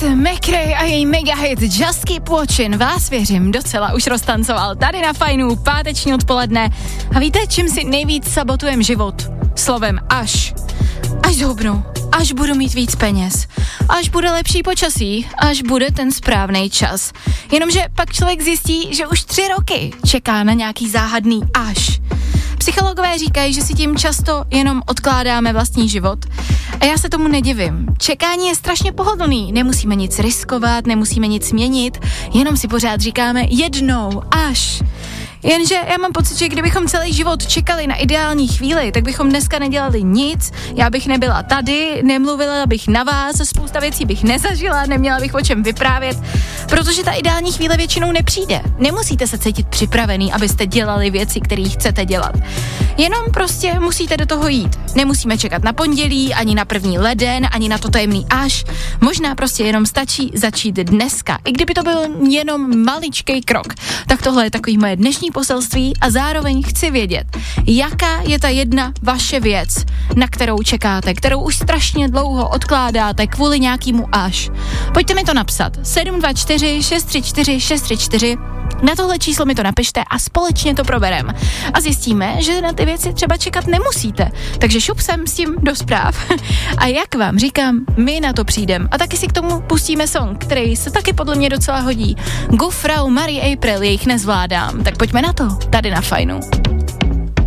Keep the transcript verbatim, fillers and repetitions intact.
McRae a její mega hit Just Keep Watching vás, věřím, docela už roztancoval tady na Fajnu páteční odpoledne. A víte, čím si nejvíc sabotujem život? Slovem až. Až zhubnu, až budu mít víc peněz, až bude lepší počasí, až bude ten správný čas. Jenomže pak člověk zjistí, že už tři roky čeká na nějaký záhadný až. Psychologové říkají, že si tím často jenom odkládáme vlastní život a já se tomu nedivím. Čekání je strašně pohodlný, nemusíme nic riskovat, nemusíme nic měnit, jenom si pořád říkáme jednou, až. Jenže já mám pocit, že kdybychom celý život čekali na ideální chvíli, tak bychom dneska nedělali nic, já bych nebyla tady, nemluvila bych na vás, spousta věcí bych nezažila, neměla bych o čem vyprávět, protože ta ideální chvíle většinou nepřijde. Nemusíte se cítit připravený, abyste dělali věci, které chcete dělat. Jenom prostě musíte do toho jít. Nemusíme čekat na pondělí, ani na první leden, ani na to tajemný až. Možná prostě jenom stačí začít dneska. I kdyby to byl jenom maličkej krok, tak tohle je takový moje dnešní poselství a zároveň chci vědět, jaká je ta jedna vaše věc, na kterou čekáte, kterou už strašně dlouho odkládáte kvůli nějakému až. Pojďte mi to napsat. sedm dva čtyři šest tři čtyři šest tři čtyři. Na tohle číslo mi to napište a společně to proberem. A zjistíme, že na ty věci třeba čekat nemusíte. Takže šup sem s tím do zpráv. A jak vám říkám, my na to přijdem. A taky si k tomu pustíme song, který se taky podle mě docela hodí. Gofrau, Marie April, jejich nezvládám. Tak pojďme na to, tady na Fajnu.